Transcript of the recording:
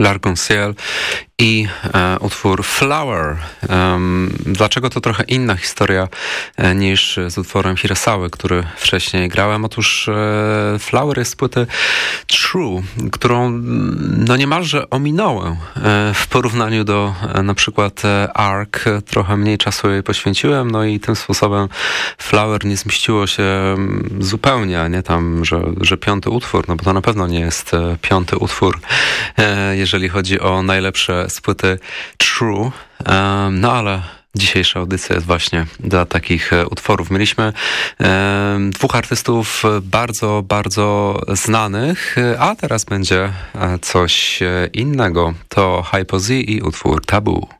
L'Arc-en-Ciel i utwór Flower. Dlaczego to trochę inna historia niż z utworem Hirasawy, który wcześniej grałem? Otóż Flower jest z płyty True, którą no niemalże ominąłem w porównaniu do na przykład Arc. Trochę mniej czasu jej poświęciłem, no i tym sposobem Flower nie zmieściło się zupełnie, nie tam, że piąty utwór, no bo to na pewno nie jest piąty utwór, jeżeli chodzi o najlepsze z płyty True, no ale dzisiejsza audycja jest właśnie dla takich utworów. Mieliśmy dwóch artystów bardzo, bardzo znanych, a teraz będzie coś innego. To Hypo Z i utwór Tabu.